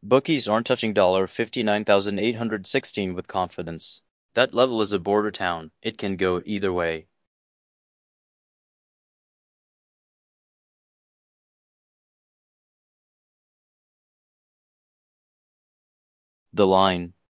Bookies aren't touching $59,816 with confidence. That level is a border town. It can go either way. The line.